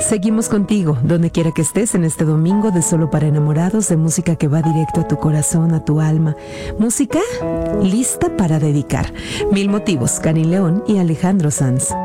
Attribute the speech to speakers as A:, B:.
A: Seguimos contigo, donde quiera que estés en este domingo de Solo para Enamorados, de música que va directo a tu corazón, a tu alma. Música lista para dedicar. Mil motivos, Cani León y Alejandro Sanz.